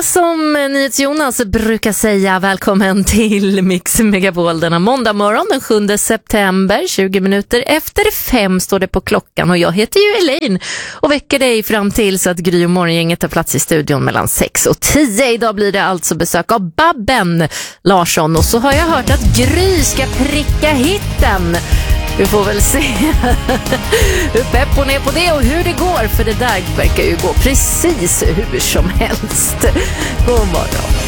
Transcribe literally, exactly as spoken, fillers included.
som NyhetsJonas brukar säga, välkommen till Mix Megapol denna måndag morgon den sjunde september. tjugo minuter efter fem står det på klockan och jag heter ju Elaine och väcker dig fram till så att Gry och morgongänget tar plats i studion mellan sex och tio. Idag blir det alltså besök av Babben Larsson och så har jag hört att Gry ska pricka hitten. Vi får väl se hur pepp hon är på det och hur det går, för det där verkar ju gå precis hur som helst. God morgon.